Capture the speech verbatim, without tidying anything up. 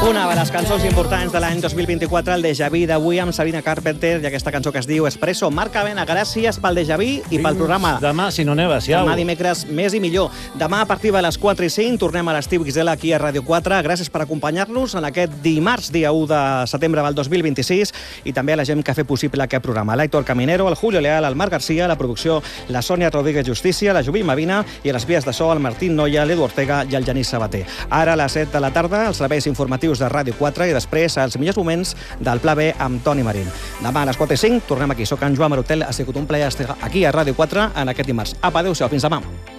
Una de les cançons importants de l'any dos mil vint-i-quatre, el Déjà Vu d'avui amb Sabrina Carpenter i aquesta cançó que es diu Espresso. Marc Avena, gràcies pel Déjà Vu i pel programa. Demà, si no neva, si Demà dimecres, més i millor. Demà, a partir de les quatre i cinc, tornem a l'Estiu Guisela aquí a Ràdio quatre. Gràcies per acompanyar-nos en aquest dimarts, dia u de setembre del dos mil vint-i-sis, i també a la gent que ha fet possible aquest programa. L'Aitor Caminero, el Julio Leal, el Marc Garcia, la producció, la Sònia Rodríguez Justícia, la Jubí Mavina i a les vies de so, el Martín Noia, l'Edu Ortega i el Genís Sabater. Ara, a les set de la tarda, els serveis informatius de Ràdio quatre i després els millors moments del Pla B amb Toni Marín. Demà a les quatre i cinc tornem aquí. Soc en Joan Marutel. Ha sigut un plaer estar aquí a Ràdio quatre en aquest dimarts. Apa, adéu-siau, fins demà.